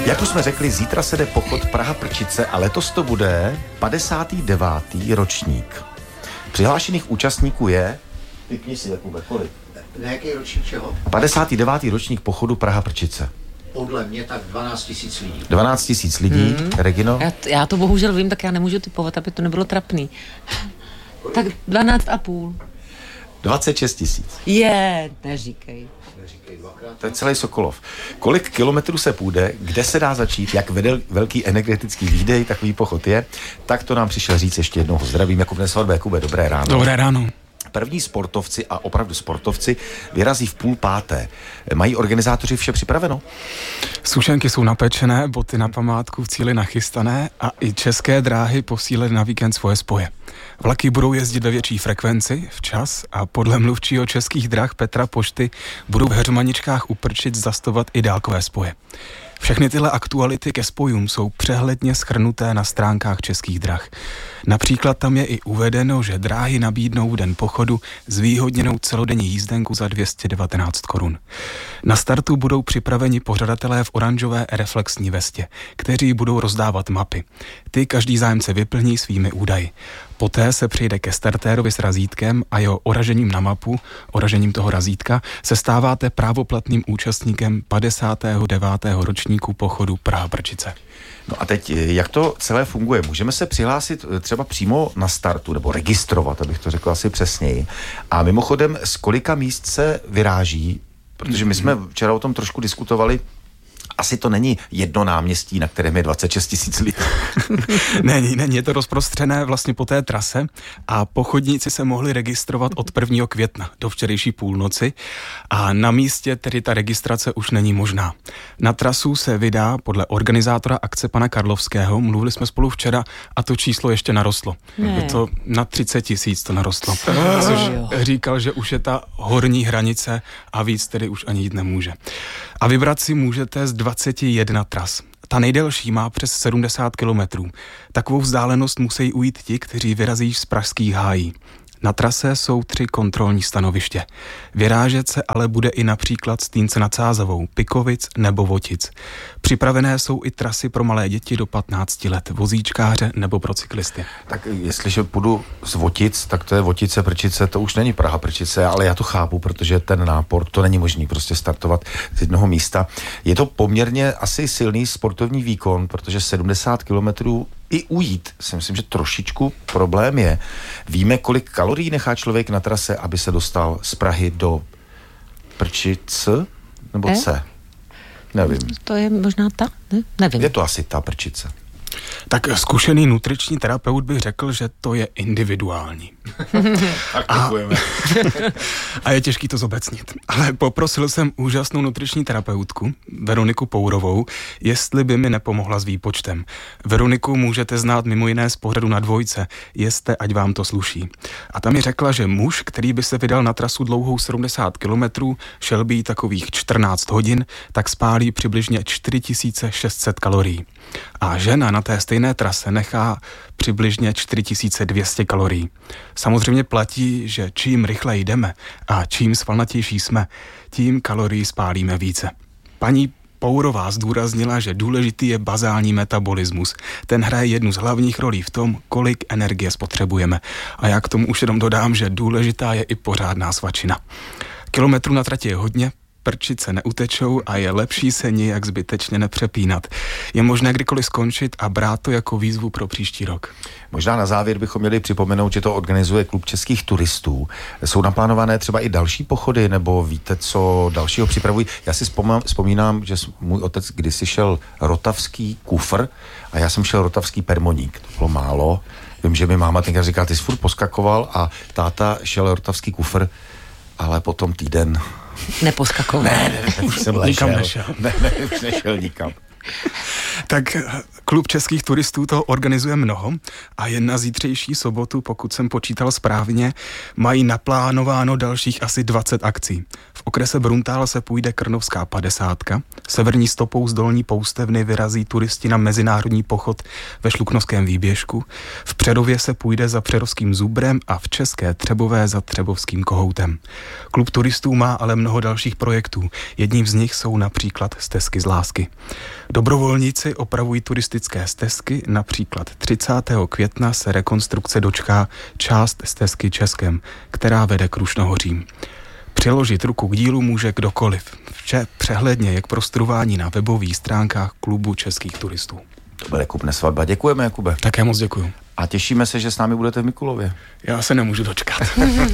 Jak už jsme řekli, zítra se jde pochod Praha-Prčice a letos to bude 59. ročník. Přihlášených účastníků je... Typni si, Jakube, kolik? Na jaký ročník čeho? 59. ročník pochodu Praha-Prčice. Podle mě tak 12 000 lidí. 12 000 lidí, Regino? Já to bohužel vím, tak já nemůžu typovat, aby to nebylo trapný. Tak 12,5. 26 000. Neříkej. To je celý Sokolov. Kolik kilometrů se půjde, kde se dá začít, jak velký energetický výdej takový pochod je, tak to nám přišel říct ještě jednou. Zdravím, Jakub Nesvadba. Jakube, dobré ráno. Dobré ráno. První sportovci a opravdu sportovci vyrazí v 4:30. Mají organizátoři vše připraveno? Sušenky jsou napečené, boty na památku, v cíli nachystané a i České dráhy posílily na víkend svoje spoje. Vlaky budou jezdit ve větší frekvenci, včas a podle mluvčího Českých drah Petra Pošty budou v Heřmaničkách u Prčic zastovat i dálkové spoje. Všechny tyhle aktuality ke spojům jsou přehledně shrnuté na stránkách Českých drah. Například tam je i uvedeno, že dráhy nabídnou v den pochodu zvýhodněnou celodenní jízdenku za 219 korun. Na startu budou připraveni pořadatelé v oranžové reflexní vestě, kteří budou rozdávat mapy. Ty každý zájemce vyplní svými údaji. Poté se přijde ke startérovi s razítkem a jeho oražením na mapu, oražením toho razítka, se stáváte právoplatným účastníkem 59. ročníku pochodu Praha-Prčice. No a teď, jak to celé funguje? Můžeme se přihlásit třeba přímo na startu, nebo registrovat, abych to řekl asi přesněji. A mimochodem, z kolika míst se vyráží? Protože my jsme včera o tom trošku diskutovali. Asi to není jedno náměstí, na kterém je 26 000 lidí. Není, je to rozprostřené vlastně po té trase a pochodníci se mohli registrovat od 1. května do včerejší půlnoci a na místě tedy ta registrace už není možná. Na trasu se vydá podle organizátora akce pana Karlovského, mluvili jsme spolu včera a to číslo ještě narostlo. Je to na 30 000 to narostlo. Což říkal, že už je ta horní hranice a víc tedy už ani jít nemůže. A vybrat si můžete z 21 tras. Ta nejdelší má přes 70 kilometrů. Takovou vzdálenost musí ujít ti, kteří vyrazí z pražských hájí. Na trase jsou 3 kontrolní stanoviště. Vyrážet se ale bude i například Stýnce nad Sázavou, Pikovic nebo Votic. Připravené jsou i trasy pro malé děti do 15 let, vozíčkáře nebo pro cyklisty. Tak jestliže půjdu z Votic, tak to je Votice, Prčice, to už není Praha, Prčice, ale já to chápu, protože ten nápor, to není možný prostě startovat z jednoho místa. Je to poměrně asi silný sportovní výkon, protože 70 kilometrů i ujít, si myslím, že trošičku problém je. Víme, kolik kalorií nechá člověk na trase, aby se dostal z Prahy do Prčice nebo C? Nevím. To je možná ta? Ne? Nevím. Je to asi ta Prčice. Tak zkušený nutriční terapeut bych řekl, že to je individuální. A je těžký to zobecnit. Ale poprosil jsem úžasnou nutriční terapeutku, Veroniku Pourovou, jestli by mi nepomohla s výpočtem. Veroniku můžete znát mimo jiné z pořadu Na dvojce, jeste, ať vám to sluší. A tam mi řekla, že muž, který by se vydal na trasu dlouhou 70 kilometrů, šel by jí takových 14 hodin, tak spálí přibližně 4600 kalorií. A žena na té stejné trase nechá přibližně 4200 kalorií. Samozřejmě platí, že čím rychleji jdeme a čím svalnatější jsme, tím kalorií spálíme více. Paní Pourová zdůraznila, že důležitý je bazální metabolismus. Ten hraje jednu z hlavních rolí v tom, kolik energie spotřebujeme. A já k tomu už jenom dodám, že důležitá je i pořádná svačina. Kilometrů na trati je hodně, Prčice neutečou a je lepší se nijak zbytečně nepřepínat. Je možné kdykoliv skončit a brát to jako výzvu pro příští rok. Možná na závěr bychom měli připomenout, že to organizuje Klub českých turistů. Jsou naplánované třeba i další pochody, nebo víte, co dalšího připravují? Já si vzpomínám, že můj otec kdysi šel rotavský kufr a já jsem šel rotavský permoník. To bylo málo. Vím, že mi máma tenkrát říká, ty jsi furt poskakoval a táta šel rotavský kufr, ale potom týden neposkakoval. Ne, už jsem nikam nešel. Ne, už nešel nikam. Tak klub českých turistů to organizuje mnoho a jen na zítřejší sobotu, pokud jsem počítal správně, mají naplánováno dalších asi 20 akcí. V okrese Bruntál se půjde Krnovská 50, severní stopou z Dolní Poustevny vyrazí turisti na mezinárodní pochod ve Šluknovském výběžku, v Přerově se půjde za Přerovským Zubrem a v České Třebové za Třebovským Kohoutem. Klub turistů má ale mnoho dalších projektů. Jedním z nich jsou například stezky z lásky. Dobrovolníci opravují turistické stezky, například 30. května se rekonstrukce dočká část stezky Českem, která vede k Krušnohořím. Přiložit ruku k dílu může kdokoliv. Vše přehledně je k prostudování na webových stránkách klubu českých turistů. To bude Jakub Nesvadba. Děkujeme, Jakube. Také moc děkuju. A těšíme se, že s námi budete v Mikulově. Já se nemůžu dočkat.